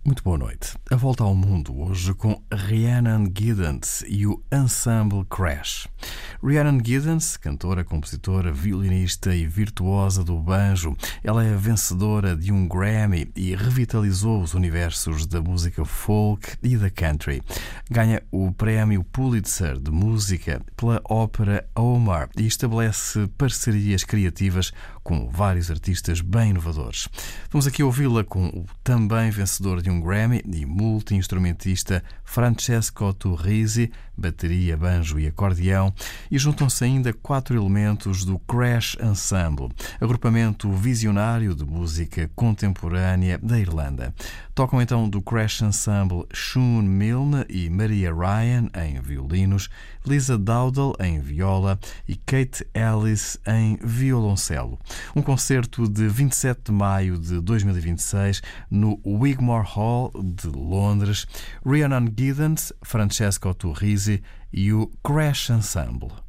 Muito boa noite. A volta ao mundo hoje com Rhiannon Giddens e o Ensemble Crash. Rhiannon Giddens, cantora, compositora, violinista e virtuosa do banjo, ela é vencedora de um Grammy e revitalizou os universos da música folk e da country. Ganha o prémio Pulitzer de música pela ópera Omar e estabelece parcerias criativas com vários artistas bem inovadores. Vamos aqui ouvi-la com o também vencedor de um Grammy e multi-instrumentista Francesco Turrisi, bateria, banjo e acordeão, e juntam-se ainda 4 elementos do Crash Ensemble, agrupamento visionário de música contemporânea da Irlanda. Tocam então do Crash Ensemble Sean Milne e Maria Ryan em violinos, Lisa Dowdall em viola e Kate Ellis em violoncelo. Um concerto de 27 de maio de 2026 no Wigmore Hall de Londres. Rhiannon Giddens, Francesco Turrisi e o Crash Ensemble.